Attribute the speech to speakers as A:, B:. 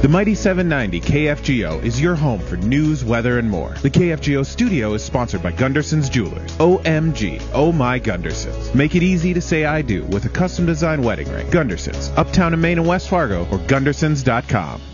A: The Mighty 790 KFGO is your home for news, weather, and more. The KFGO studio is sponsored by Gunderson's Jewelers. OMG, oh my Gundersons. Make it easy to say I do with a custom designed wedding ring. Gundersons, uptown in Maine and West Fargo, or Gundersons.com.